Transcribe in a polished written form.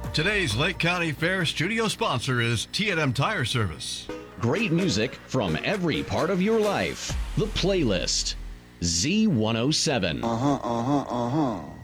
Today's Lake County Fair studio sponsor is T&M Tire Service. Great music from every part of your life. The Playlist. Z107.